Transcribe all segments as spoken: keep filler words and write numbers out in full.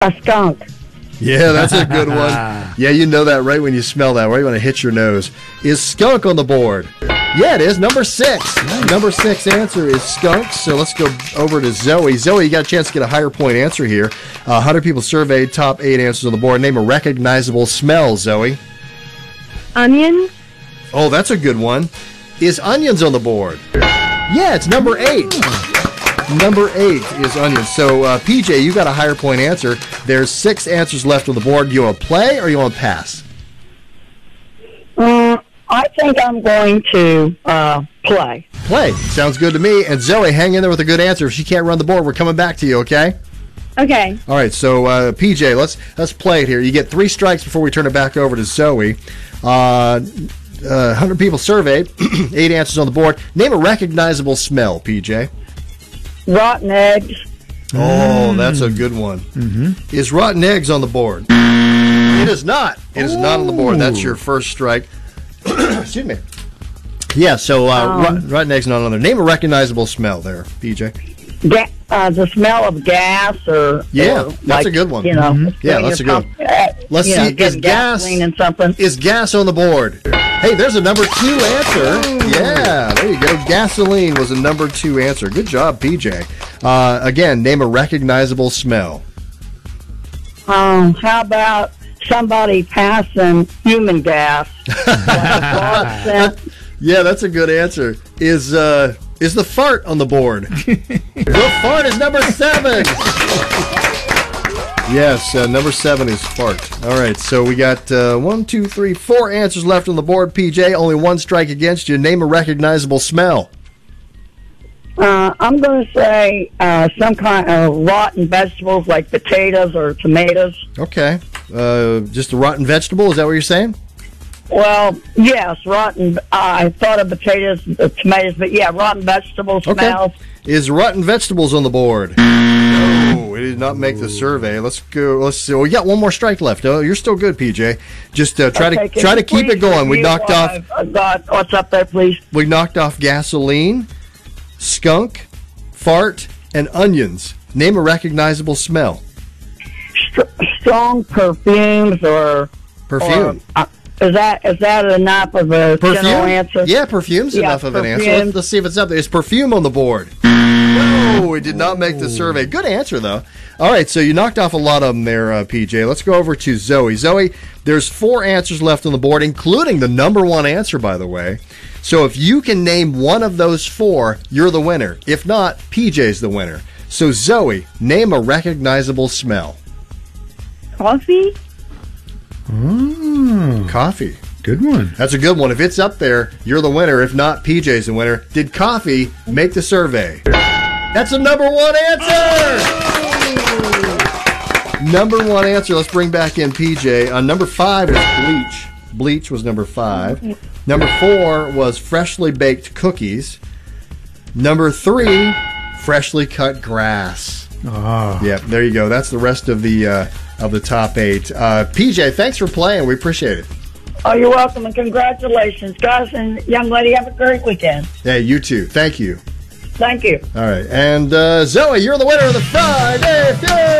A skunk. Yeah, that's a good one. Yeah, you know that right when you smell that, right when it hits your nose. Is skunk on the board? Yeah, it is. Number six. Nice. Number six answer is skunk. So let's go over to Zoe. Zoe, you got a chance to get a higher point answer here. Uh, one hundred people surveyed, top eight answers on the board. Name a recognizable smell, Zoe. Onions. Oh, that's a good one. Is onions on the board? Yeah, it's number eight. Number eight is onions. So, uh, P J, you got a higher point answer. There's six answers left on the board. Do you want to play or you want to pass? Uh, I think I'm going to uh, play. Play. Sounds good to me. And Zoe, hang in there with a good answer. If she can't run the board, we're coming back to you, okay? Okay. All right, so uh, P J, let's let's play it here. You get three strikes before we turn it back over to Zoe. Uh, uh, one hundred people surveyed, eight answers on the board. Name a recognizable smell, P J. Rotten eggs. Oh, that's a good one. Mm-hmm. Is rotten eggs on the board? It is not. It is Ooh. not on the board. That's your first strike. Excuse me. Yeah, so uh, um, rotten, rotten eggs not on there. Name a recognizable smell there, P J. Ga- uh, the smell of gas or... Yeah, or that's like, a good one. You know, mm-hmm. Yeah, that's a good one. Uh, Let's see. Know, is gas, and something. is gas on the board? Hey, there's a number two answer. Yeah, there you go. Gasoline was a number two answer. Good job, P J. Uh, again, name a recognizable smell. Um, how about somebody passing human gas? Yeah, that's a good answer. Is uh, is the fart on the board? The fart is number seven. Yes, uh, number seven is fart. All right, so we got uh, one, two, three, four answers left on the board, P J. Only one strike against you. Name a recognizable smell. Uh, I'm going to say uh, some kind of rotten vegetables like potatoes or tomatoes. Okay. Uh, just a rotten vegetable, is that what you're saying? Well, yes, rotten. Uh, I thought of potatoes, uh, tomatoes, but yeah, rotten vegetables smells. Okay. Is rotten vegetables on the board? No, it did not make the survey. Let's go. Let's see. Well, we got one more strike left. Oh, you're still good, P J. Just uh, try okay, to try to keep it going. We knocked off. Uh, God, what's up there, please? We knocked off gasoline, skunk, fart, and onions. Name a recognizable smell. St- strong perfumes or perfume. Or, uh, Is that is that enough of a perfume? general answer? Yeah, perfume's yeah, enough of perfume. an answer. Let's, let's see if it's up there. Is perfume on the board? No, it did not make the survey. Good answer, though. All right, so you knocked off a lot of them there, uh, P J. Let's go over to Zoe. Zoe, there's four answers left on the board, including the number one answer, by the way. So if you can name one of those four, you're the winner. If not, P J's the winner. So, Zoe, name a recognizable smell. Coffee? Oh, coffee. Good one. That's a good one. If it's up there, you're the winner. If not, P J's the winner. Did coffee make the survey? That's a number one answer! Number one answer. Let's bring back in P J. Uh, number five is bleach. Bleach was number five. Number four was freshly baked cookies. Number three, freshly cut grass. Oh. Yeah, there you go. That's the rest of the uh, of the top eight. Uh, P J, thanks for playing. We appreciate it. Oh, you're welcome, and congratulations, guys and young lady. Have a great weekend. Hey, you too. Thank you. Thank you. All right, and uh, Zoe, you're the winner of the Friday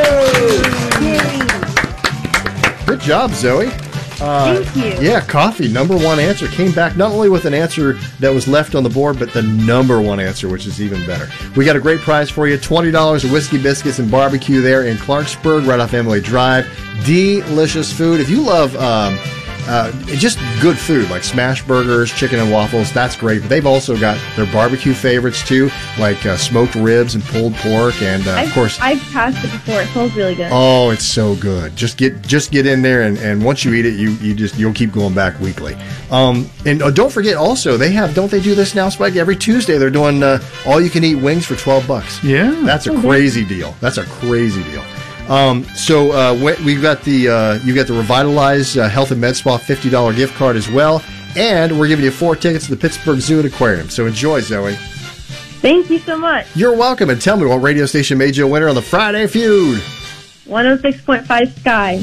Feud. Good job, Zoe. Uh, Thank you. Yeah, coffee, number one answer. Came back not only with an answer that was left on the board, but the number one answer, which is even better. We got a great prize for you, twenty dollars of whiskey, biscuits, and barbecue there in Clarksburg, right off Emily Drive. Delicious food. If you love um, uh, just good food, like smash burgers, chicken and waffles, that's great. But they've also got their barbecue favorites, too, like uh, smoked ribs and pulled pork, and, uh, of course... I've passed it before. It smells really good. Oh, it's so good. Just get just get in there, and, and once you eat it, you, you just, you'll keep going back weekly. Um, and uh, don't forget, also, they have, don't they do this now, Spike? Every Tuesday, they're doing uh, all-you-can-eat wings for twelve bucks. Yeah. That's a crazy deal. That's a crazy deal. Um, so uh, we've got the uh, you got the Revitalize uh, Health and Med Spa fifty dollars gift card as well, and we're giving you four tickets to the Pittsburgh Zoo and Aquarium. So enjoy, Zoe. Thank you so much. You're welcome, and tell me what radio station made you a winner on the Friday Feud. one oh six point five Sky.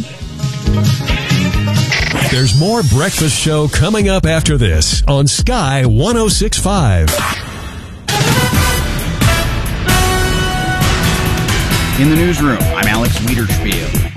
There's more Breakfast Show coming up after this on Sky one oh six point five. In the newsroom, I'm Alex Wiederspiel.